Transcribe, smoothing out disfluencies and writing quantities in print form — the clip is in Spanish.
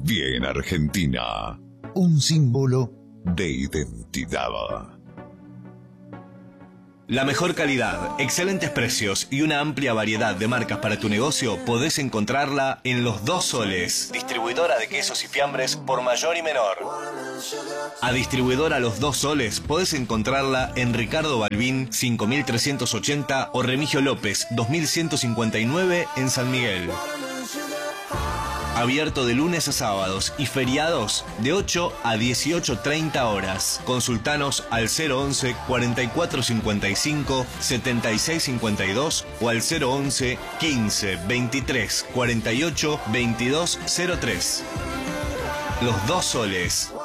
Bien Argentina, un símbolo de identidad. La mejor calidad, excelentes precios y una amplia variedad de marcas para tu negocio podés encontrarla en Los Dos Soles, distribuidora de quesos y fiambres por mayor y menor. A distribuidora Los Dos Soles podés encontrarla en Ricardo Balbín 5380 o Remigio López 2159 en San Miguel. Abierto de lunes a sábados y feriados de 8 a 18:30 horas. Consultanos al 011 4455 7652 o al 011 15 23 48 2203. Los Dos Soles.